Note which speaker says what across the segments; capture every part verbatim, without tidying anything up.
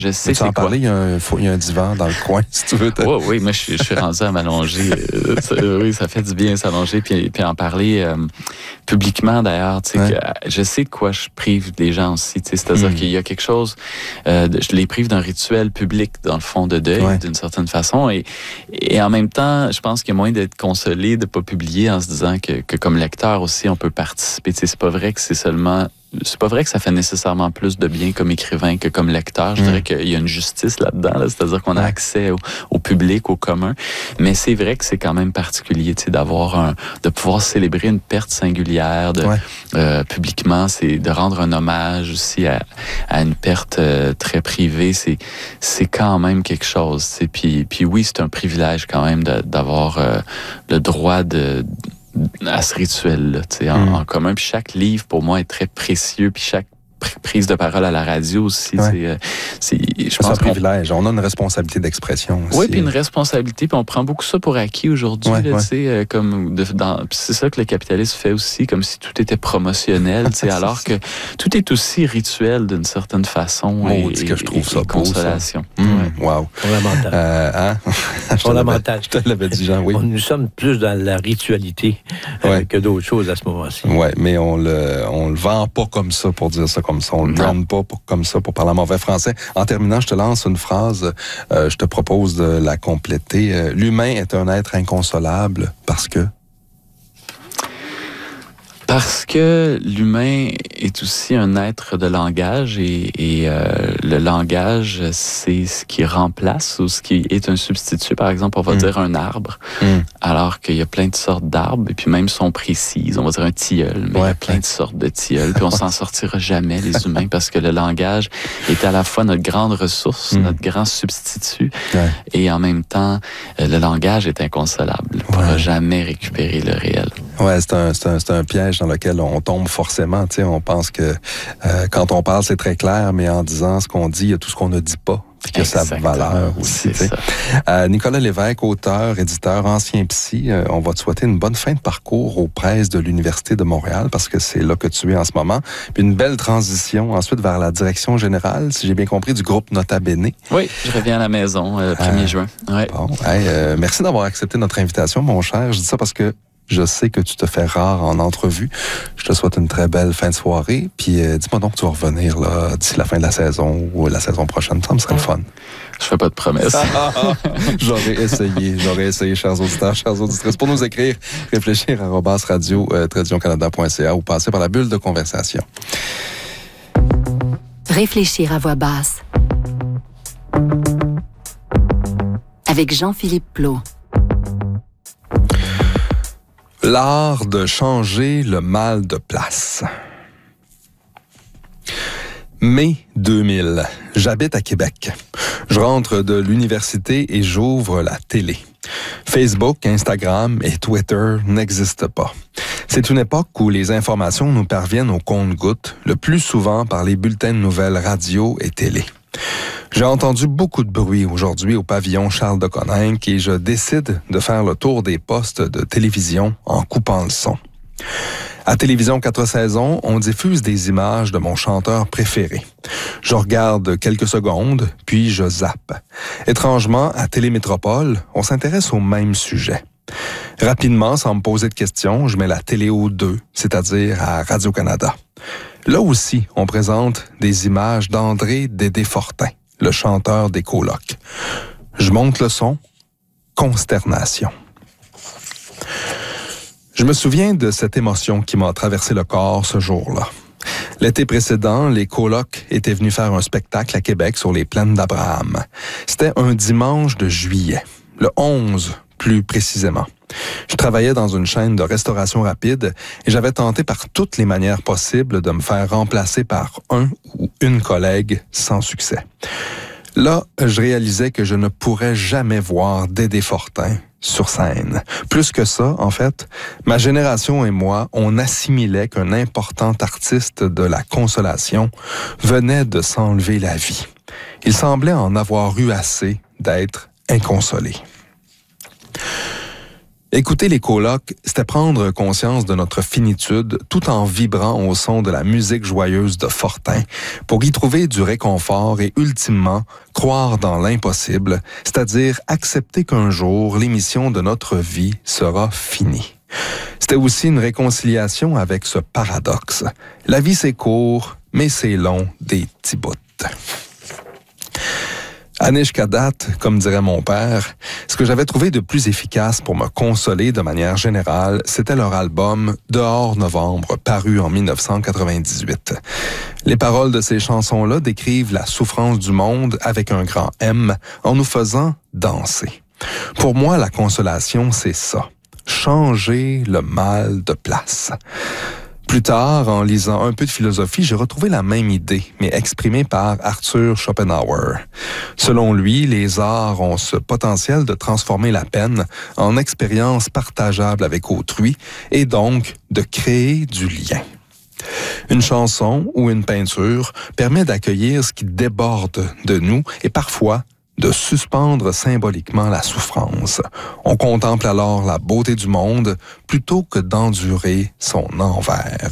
Speaker 1: Je sais
Speaker 2: c'est quoi. Parler, il y, a un, il y a un divan dans le coin, si tu veux. Te...
Speaker 1: Oh, oui, moi, je, je suis rendu à m'allonger. Euh, ça, oui, ça fait du bien s'allonger puis, puis en parler euh, publiquement, d'ailleurs. Tu sais, ouais. que, je sais de quoi je prive les gens aussi. Tu sais, c'est-à-dire mm. qu'il y a quelque chose... Euh, de, je les prive d'un rituel public, dans le fond, de deuil, ouais. d'une certaine façon. Et, et en même temps, je pense qu'il y a moyen d'être consolé de ne pas publier en se disant que, que comme lecteur aussi, on peut participer. Tu sais, c'est pas vrai que c'est seulement... C'est pas vrai que ça fait nécessairement plus de bien comme écrivain que comme lecteur. Je mmh. dirais qu'il y a une justice là-dedans, là, c'est-à-dire qu'on a accès au, au public, au commun. Mais c'est vrai que c'est quand même particulier, tu sais, d'avoir un, de pouvoir célébrer une perte singulière, de, ouais. euh, publiquement, c'est de rendre un hommage aussi à, à une perte euh, très privée. C'est, c'est quand même quelque chose. Tu sais. Puis, puis oui, c'est un privilège quand même de, d'avoir euh, le droit de à ce rituel-là, tu sais, en, mm. en commun. Puis chaque livre, pour moi, est très précieux. Puis chaque prise de parole à la radio aussi, ouais. c'est, euh, c'est, je
Speaker 2: pense c'est un privilège. On a une responsabilité d'expression aussi.
Speaker 1: Oui, puis une responsabilité, puis on prend beaucoup ça pour acquis aujourd'hui, ouais, là, ouais. tu sais, euh, comme de, dans, c'est ça que le capitalisme fait aussi, comme si tout était promotionnel, tu sais, alors que tout est aussi rituel d'une certaine façon.
Speaker 2: Maudit que je trouve ça beau,
Speaker 1: consolation.
Speaker 2: Ça. Mmh, ouais. Wow.
Speaker 3: Fondamental.
Speaker 2: Euh, hein?
Speaker 3: Fondamental.
Speaker 2: Je te l'avais dit, Jean, oui.
Speaker 3: On, nous sommes plus dans la ritualité euh, ouais. que d'autres choses à ce moment-ci.
Speaker 2: Oui, mais on le, on le vend pas comme ça pour dire ça comme ça. On ne le brande pas pour, comme ça pour parler en mauvais français. En terminant, je te lance une phrase. Euh, je te propose de la compléter. Euh, L'humain est un être inconsolable parce que...
Speaker 1: Parce que l'humain est aussi un être de langage et, et euh, le langage, c'est ce qui remplace ou ce qui est un substitut. Par exemple, on va mm. dire un arbre, mm. alors qu'il y a plein de sortes d'arbres et puis même sont précises. On va dire un tilleul, mais ouais, il y a plein de sortes de tilleuls. Puis on s'en sortira jamais, les humains, parce que le langage est à la fois notre grande ressource, mm. notre grand substitut, ouais. et en même temps, le langage est inconsolable. On ne pourra ouais. jamais récupérer le réel.
Speaker 2: Ouais, c'est un, c'est un, c'est un piège dans lequel on tombe forcément. Tu sais, on pense que euh, quand on parle, c'est très clair, mais en disant ce qu'on dit, il y a tout ce qu'on ne dit pas, puis que ça a valeur aussi. Tu sais. Euh, Nicolas Lévesque, auteur, éditeur, ancien psy, euh, on va te souhaiter une bonne fin de parcours aux presses de l'Université de Montréal, parce que c'est là que tu es en ce moment. Puis une belle transition ensuite vers la direction générale, si j'ai bien compris, du groupe Nota Bene.
Speaker 1: Oui, je reviens à la maison le premier juin. Ouais.
Speaker 2: Bon, hey, euh, merci d'avoir accepté notre invitation, mon cher. Je dis ça parce que je sais que tu te fais rare en entrevue. Je te souhaite une très belle fin de soirée. Puis euh, dis-moi donc que tu vas revenir là, d'ici la fin de la saison ou la saison prochaine. Ça me serait le fun.
Speaker 1: Je fais pas de promesses.
Speaker 2: J'aurais essayé. J'aurais essayé, chers auditeurs, chers auditrices. Pour nous écrire, réfléchir arobase radio tiret canada point c a ou passer par la bulle de conversation.
Speaker 4: Réfléchir à voix basse. Avec Jean-Philippe Plot.
Speaker 2: L'art de changer le mal de place. Mai deux mille. J'habite à Québec. Je rentre de l'université et j'ouvre la télé. Facebook, Instagram et Twitter n'existent pas. C'est une époque où les informations nous parviennent au compte-gouttes, le plus souvent par les bulletins de nouvelles radio et télé. J'ai entendu beaucoup de bruit aujourd'hui au pavillon Charles de Coninck et je décide de faire le tour des postes de télévision en coupant le son. À Télévision quatre saisons, on diffuse des images de mon chanteur préféré. Je regarde quelques secondes, puis je zappe. Étrangement, à Télémétropole, on s'intéresse au même sujet. Rapidement, sans me poser de questions, je mets la télé au deux, c'est-à-dire à Radio-Canada. Là aussi, on présente des images d'André Dédé-Fortin, le chanteur des Colocs. Je monte le son, consternation. Je me souviens de cette émotion qui m'a traversé le corps ce jour-là. L'été précédent, les Colocs étaient venus faire un spectacle à Québec sur les plaines d'Abraham. C'était un dimanche de juillet, le onze plus précisément. Je travaillais dans une chaîne de restauration rapide et j'avais tenté par toutes les manières possibles de me faire remplacer par un ou une collègue sans succès. Là, je réalisais que je ne pourrais jamais voir Dédé Fortin sur scène. Plus que ça, en fait, ma génération et moi, on assimilait qu'un important artiste de la consolation venait de s'enlever la vie. Il semblait en avoir eu assez d'être inconsolé. Écouter les colocs, c'était prendre conscience de notre finitude tout en vibrant au son de la musique joyeuse de Fortin pour y trouver du réconfort et ultimement croire dans l'impossible, c'est-à-dire accepter qu'un jour l'émission de notre vie sera finie. C'était aussi une réconciliation avec ce paradoxe. La vie c'est court, mais c'est long des petits bouts. Anish Kadat, comme dirait mon père, ce que j'avais trouvé de plus efficace pour me consoler de manière générale, c'était leur album « Dehors Novembre », paru en dix-neuf cent quatre-vingt-dix-huit. Les paroles de ces chansons-là décrivent la souffrance du monde avec un grand M en nous faisant danser. Pour moi, la consolation, c'est ça. Changer le mal de place. Plus tard, en lisant un peu de philosophie, j'ai retrouvé la même idée, mais exprimée par Arthur Schopenhauer. Selon lui, les arts ont ce potentiel de transformer la peine en expérience partageable avec autrui et donc de créer du lien. Une chanson ou une peinture permet d'accueillir ce qui déborde de nous et parfois de suspendre symboliquement la souffrance. On contemple alors la beauté du monde plutôt que d'endurer son envers.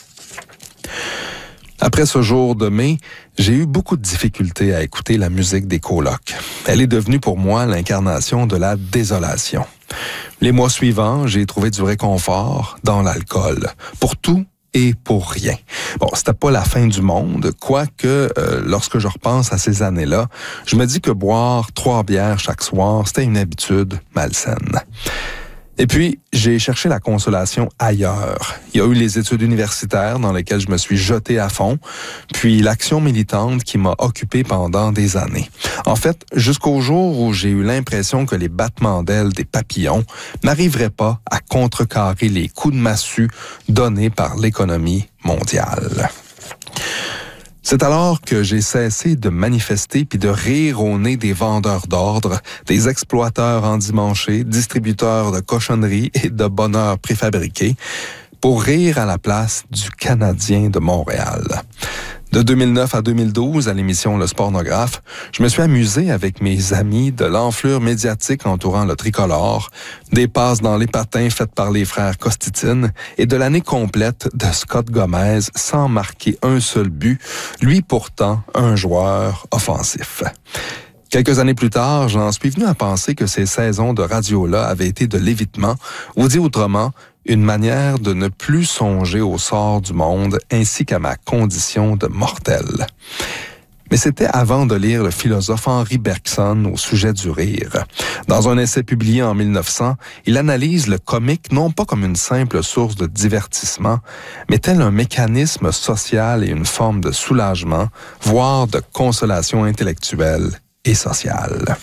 Speaker 2: Après ce jour de mai, j'ai eu beaucoup de difficultés à écouter la musique des colocs. Elle est devenue pour moi l'incarnation de la désolation. Les mois suivants, j'ai trouvé du réconfort dans l'alcool. Pour tout et pour rien. Bon, c'était pas la fin du monde, quoique euh, lorsque je repense à ces années-là, je me dis que boire trois bières chaque soir, c'était une habitude malsaine. Et puis, j'ai cherché la consolation ailleurs. Il y a eu les études universitaires dans lesquelles je me suis jeté à fond, puis l'action militante qui m'a occupé pendant des années. En fait, jusqu'au jour où j'ai eu l'impression que les battements d'ailes des papillons n'arriveraient pas à contrecarrer les coups de massue donnés par l'économie mondiale. C'est alors que j'ai cessé de manifester puis de rire au nez des vendeurs d'ordre, des exploiteurs endimanchés, distributeurs de cochonneries et de bonheur préfabriqués, pour rire à la place du Canadien de Montréal. De deux mille neuf à deux mille douze, à l'émission Le Spornographe, je me suis amusé avec mes amis de l'enflure médiatique entourant le tricolore, des passes dans les patins faites par les frères Costitine et de l'année complète de Scott Gomez sans marquer un seul but, lui pourtant un joueur offensif. Quelques années plus tard, j'en suis venu à penser que ces saisons de radio-là avaient été de l'évitement, ou dit autrement, une manière de ne plus songer au sort du monde ainsi qu'à ma condition de mortel. Mais c'était avant de lire le philosophe Henri Bergson au sujet du rire. Dans un essai publié en mille neuf cents, il analyse le comique non pas comme une simple source de divertissement, mais tel un mécanisme social et une forme de soulagement, voire de consolation intellectuelle et sociale.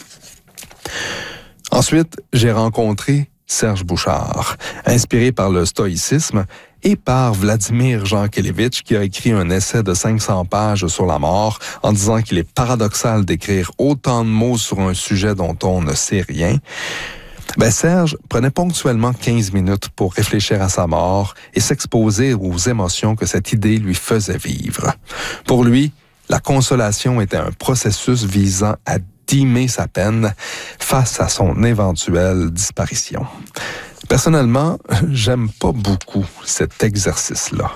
Speaker 2: Ensuite, j'ai rencontré Serge Bouchard, inspiré par le stoïcisme et par Vladimir Jankélévitch, qui a écrit un essai de cinq cents pages sur la mort en disant qu'il est paradoxal d'écrire autant de mots sur un sujet dont on ne sait rien. Ben Serge prenait ponctuellement quinze minutes pour réfléchir à sa mort et s'exposer aux émotions que cette idée lui faisait vivre. Pour lui, la consolation était un processus visant à dimmer sa peine face à son éventuelle disparition. Personnellement, j'aime pas beaucoup cet exercice-là.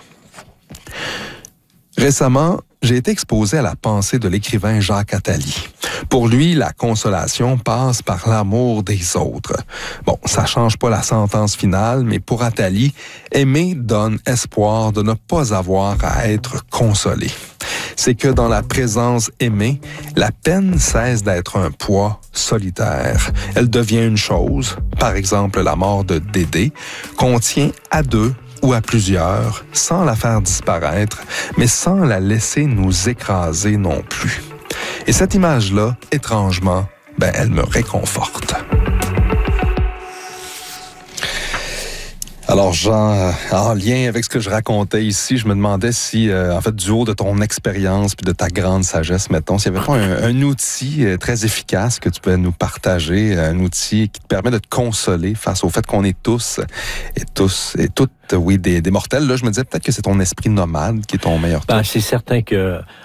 Speaker 2: Récemment, j'ai été exposé à la pensée de l'écrivain Jacques Attali. Pour lui, la consolation passe par l'amour des autres. Bon, ça change pas la sentence finale, mais pour Attali, aimer donne espoir de ne pas avoir à être consolé. C'est que dans la présence aimée, la peine cesse d'être un poids solitaire. Elle devient une chose, par exemple la mort de Dédé, qu'on tient à deux ou à plusieurs, sans la faire disparaître, mais sans la laisser nous écraser non plus. Et cette image-là, étrangement, ben, elle me réconforte. Alors Jean, en lien avec ce que je racontais ici, je me demandais si, euh, en fait, du haut de ton expérience puis de ta grande sagesse, mettons, s'il y avait pas un, un outil euh, très efficace que tu peux nous partager, un outil qui te permet de te consoler face au fait qu'on est tous et tous et toutes, oui, des, des mortels. Là, je me disais peut-être que c'est ton esprit nomade qui est ton meilleur
Speaker 3: ben,
Speaker 2: truc.
Speaker 3: C'est certain que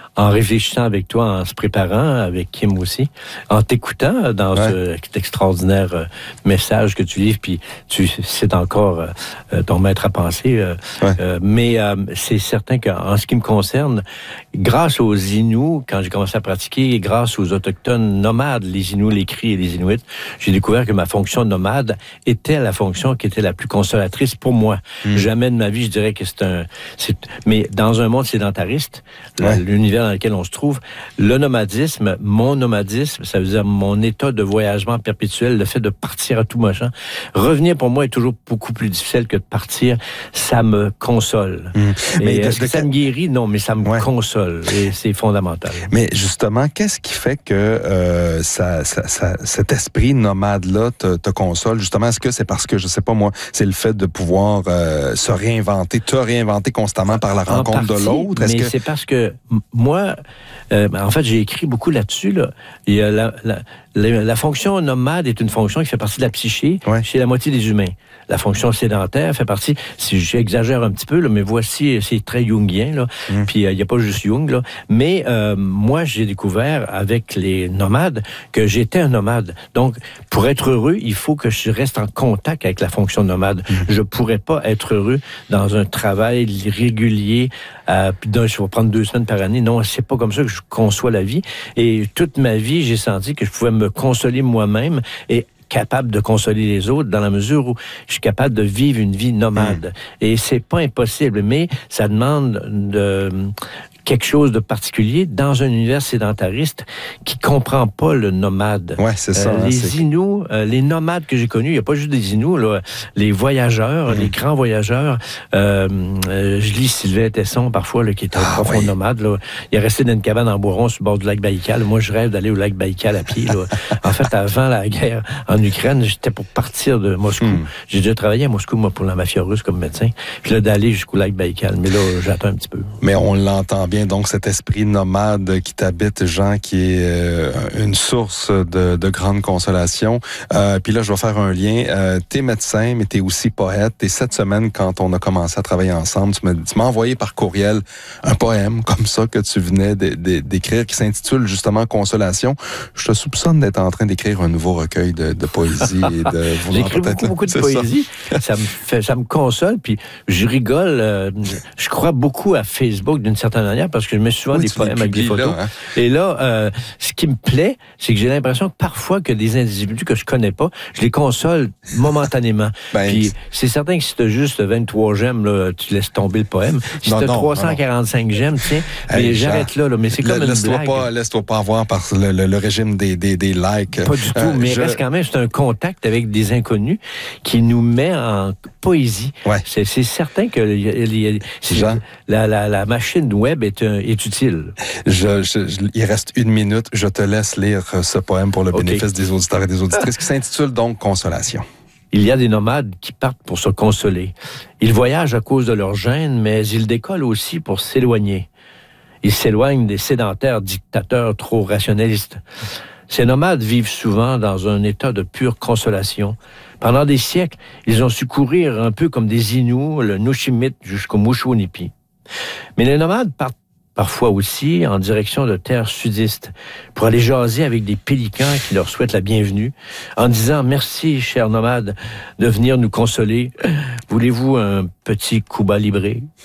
Speaker 3: en réfléchissant avec toi, en se préparant, avec Kim aussi, en t'écoutant dans ouais. ce, cet extraordinaire euh, message que tu livres, puis tu c'est encore euh, ton maître à penser. Euh, ouais. euh, mais euh, c'est certain qu'en ce qui me concerne, grâce aux Inuits, quand j'ai commencé à pratiquer, et grâce aux autochtones nomades, les Inuits, les Cris et les Inuits, j'ai découvert que ma fonction nomade était la fonction qui était la plus consolatrice pour moi. Mmh. Jamais de ma vie, je dirais que c'est un... C'est, mais dans un monde sédentariste, ouais. l'univers dans lequel on se trouve, le nomadisme, mon nomadisme, ça veut dire mon état de voyagement perpétuel, le fait de partir à tout machin, revenir pour moi est toujours beaucoup plus difficile que de partir. Ça me console. Mmh. Mais et, est-ce que ça me guérit? Non, mais ça me ouais. console. Et c'est fondamental.
Speaker 2: Mais justement, qu'est-ce qui fait que euh, ça, ça, ça, cet esprit nomade-là te, te console? Justement, est-ce que c'est parce que, je sais pas moi, c'est le fait de pouvoir euh, se réinventer, te réinventer constamment par la rencontre partie, de l'autre? Est-ce
Speaker 3: mais
Speaker 2: que...
Speaker 3: c'est parce que moi, euh, en fait, j'ai écrit beaucoup là-dessus. Là. Il y a la, la, la, la fonction nomade est une fonction qui fait partie de la psyché ouais. chez la moitié des humains. La fonction sédentaire fait partie, si j'exagère un petit peu, là, mais voici, c'est très jungien, là. Mmh. Puis il euh, n'y a pas juste Jung, là. Mais euh, moi, j'ai découvert avec les nomades que j'étais un nomade. Donc, pour être heureux, il faut que je reste en contact avec la fonction nomade. Mmh. Je pourrais pas être heureux dans un travail régulier. Euh, puis je vais prendre deux semaines par année. Non, c'est pas comme ça que je conçois la vie. Et toute ma vie, j'ai senti que je pouvais me consoler moi-même et capable de consoler les autres dans la mesure où je suis capable de vivre une vie nomade. Mmh. Et c'est pas impossible, mais ça demande de quelque chose de particulier dans un univers sédentariste qui comprend pas le nomade.
Speaker 2: Ouais, c'est ça.
Speaker 3: Euh,
Speaker 2: hein,
Speaker 3: les
Speaker 2: c'est...
Speaker 3: Inuits, euh, les nomades que j'ai connus, il n'y a pas juste des Inuits, là, les voyageurs, mmh. les grands voyageurs. Euh, euh, je lis Sylvain Tesson parfois, là, qui est un ah, profond oui. nomade. Là. Il est resté dans une cabane en Boiron sur le bord du lac Baïkal. Moi, je rêve d'aller au lac Baïkal à pied. Là. En fait, avant la guerre en Ukraine, j'étais pour partir de Moscou. Mmh. J'ai déjà travaillé à Moscou, moi, pour la mafia russe comme médecin. Puis là, d'aller jusqu'au lac Baïkal. Mais là, j'attends un petit peu.
Speaker 2: Mais on l'entend bien. Donc, cet esprit nomade qui t'habite, Jean, qui est euh, une source de, de grande consolation. Euh, puis là, je vais faire un lien. Euh, t'es médecin, mais t'es aussi poète. Et cette semaine, quand on a commencé à travailler ensemble, tu m'as, tu m'as envoyé par courriel un poème comme ça que tu venais de, de, d'écrire, qui s'intitule justement Consolation. Je te soupçonne d'être en train d'écrire un nouveau recueil de, de poésie. Et de
Speaker 3: J'écris beaucoup, beaucoup de poésie. Ça. ça me fait, ça me console. Puis je rigole. Euh, je crois beaucoup à Facebook d'une certaine manière parce que je mets souvent oui, des poèmes avec des photos. Là, hein? Et là, euh, ce qui me plaît, c'est que j'ai l'impression que parfois que des individus que je connais pas, je les console momentanément. Ben, puis c'est certain que si tu as juste vingt-trois j'aime, là, tu laisses tomber le poème. Si tu as trois cent quarante-cinq j'aime, tiens, mais hey, j'arrête là, là. Mais c'est comme le, une laisse-toi blague.
Speaker 2: Pas, laisse-toi pas avoir par le, le, le régime des, des, des likes.
Speaker 3: Pas du tout, euh, mais je... reste quand même, c'est un contact avec des inconnus qui nous met en poésie. Ouais. C'est, c'est certain que y a, y a, c'est, la, la, la machine web est, est utile.
Speaker 2: Je, je, je, il reste une minute. Je te laisse lire ce poème pour le okay. bénéfice des auditeurs et des auditrices qui s'intitule donc Consolation.
Speaker 3: Il y a des nomades qui partent pour se consoler. Ils voyagent à cause de leur gêne, mais ils décollent aussi pour s'éloigner. Ils s'éloignent des sédentaires dictateurs trop rationalistes. Ces nomades vivent souvent dans un état de pure consolation. Pendant des siècles, ils ont su courir un peu comme des Inuits, le Nushimit jusqu'au Mushwonipi. Mais les nomades partent parfois aussi en direction de terres sudistes, pour aller jaser avec des pélicans qui leur souhaitent la bienvenue, en disant « Merci, chers nomades, de venir nous consoler. Voulez-vous un petit Cuba Libre ?»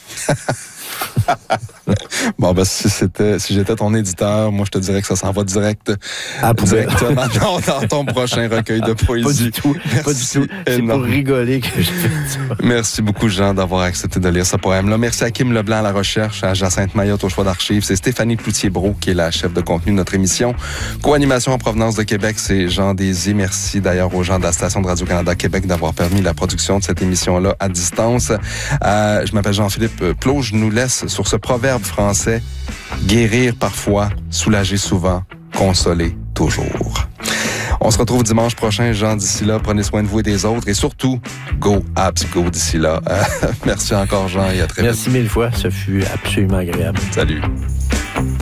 Speaker 2: Bon, ben, si c'était, si j'étais ton éditeur, moi, je te dirais que ça s'en va direct,
Speaker 3: ah,
Speaker 2: directement dans, dans ton prochain recueil de poésie.
Speaker 3: Pas du tout. Merci pas du tout. C'est énorme. Pour rigoler que je fais ça.
Speaker 2: Merci beaucoup, Jean, d'avoir accepté de lire ce poème-là. Merci à Kim Leblanc à la recherche, à Jacinthe Mayotte au choix d'archives. C'est Stéphanie Cloutier-Brault qui est la chef de contenu de notre émission. Co-animation en provenance de Québec, c'est Jean Désy. Merci d'ailleurs aux gens de la station de Radio-Canada Québec d'avoir permis la production de cette émission-là à distance. Euh, je m'appelle Jean-Philippe Plot. Je nous laisse sur ce proverbe français, guérir parfois, soulager souvent, consoler toujours. On se retrouve dimanche prochain, Jean, d'ici là. Prenez soin de vous et des autres. Et surtout, go Abs, go d'ici là. Euh, merci encore, Jean, et à très
Speaker 3: vite. Merci mille fois. Ça fut absolument agréable.
Speaker 2: Salut.